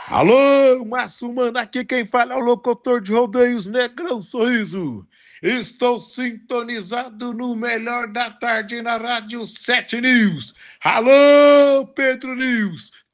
Alô, Márcio Mano, aqui quem fala é o locutor de rodeios Negrão Sorriso. Estou sintonizado no melhor da tarde na Rádio 7 News. Alô, Pedro News.